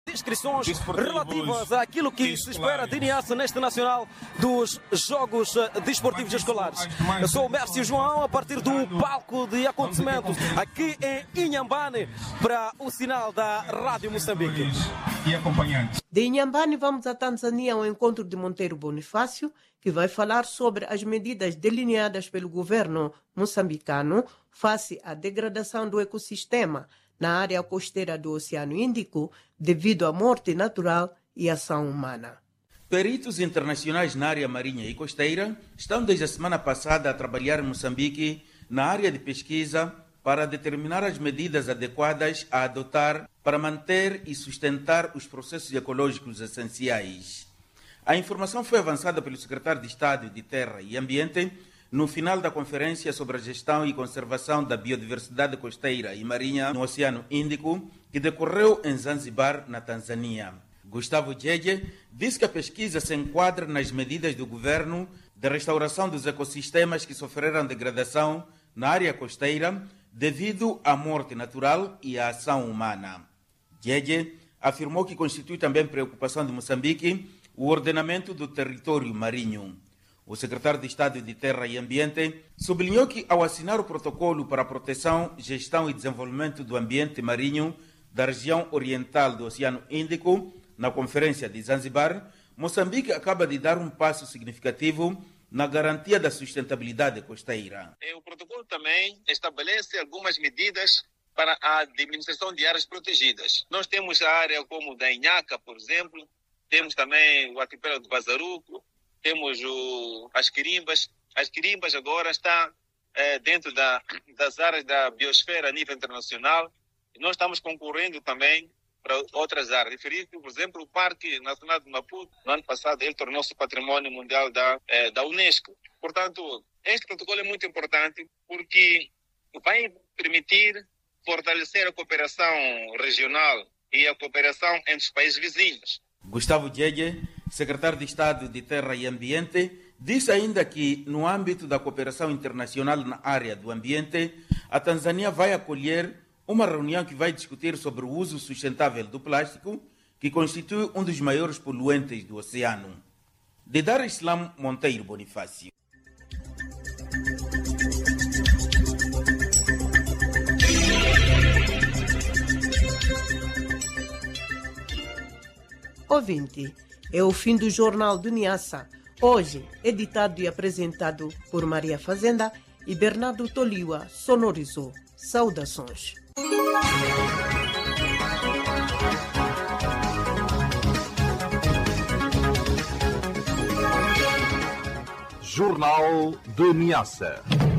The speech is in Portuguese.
Inscrições relativas àquilo que se espera de Niassa neste Nacional dos Jogos Desportivos Escolares. Eu sou o Mércio João, a partir do palco de acontecimentos aqui em Inhambane, para o sinal da Rádio Moçambique. E acompanhantes. De Inhambane vamos à Tanzânia ao encontro de Monteiro Bonifácio, que vai falar sobre as medidas delineadas pelo governo moçambicano face à degradação do ecossistema na área costeira do Oceano Índico devido à morte natural e ação humana. Peritos internacionais na área marinha e costeira estão desde a semana passada a trabalhar em Moçambique na área de pesquisa para determinar as medidas adequadas a adotar para manter e sustentar os processos ecológicos essenciais. A informação foi avançada pelo secretário de Estado de Terra e Ambiente no final da conferência sobre a gestão e conservação da biodiversidade costeira e marinha no Oceano Índico, que decorreu em Zanzibar, na Tanzânia. Gustavo Jeje disse que a pesquisa se enquadra nas medidas do governo de restauração dos ecossistemas que sofreram degradação na área costeira devido à morte natural e à ação humana. Jeje afirmou que constitui também preocupação de Moçambique o ordenamento do território marinho. O secretário de Estado de Terra e Ambiente sublinhou que, ao assinar o protocolo para a proteção, gestão e desenvolvimento do ambiente marinho da região oriental do Oceano Índico, na Conferência de Zanzibar, Moçambique acaba de dar um passo significativo na garantia da sustentabilidade costeira. O protocolo também estabelece algumas medidas para a administração de áreas protegidas. Nós temos a área como da Inhaca, por exemplo, temos também o arquipélago do Bazaruco, temos as Quirimbas. As Quirimbas agora estão dentro das áreas da biosfera a nível internacional. E nós estamos concorrendo também para outras áreas. Referi, por exemplo, o Parque Nacional de Maputo. No ano passado ele tornou-se Patrimônio Mundial da Unesco. Portanto, este protocolo é muito importante porque vai permitir fortalecer a cooperação regional e a cooperação entre os países vizinhos. Gustavo Jeje, secretário de Estado de Terra e Ambiente, disse ainda que, no âmbito da cooperação internacional na área do ambiente, a Tanzânia vai acolher uma reunião que vai discutir sobre o uso sustentável do plástico, que constitui um dos maiores poluentes do oceano. De Dar es Salaam, Monteiro Bonifácio. Ouvinte, é o fim do Jornal do Niassa. Hoje, editado e apresentado por Maria Fazenda e Bernardo Toliwa sonorizou. Saudações. Jornal do Niassa.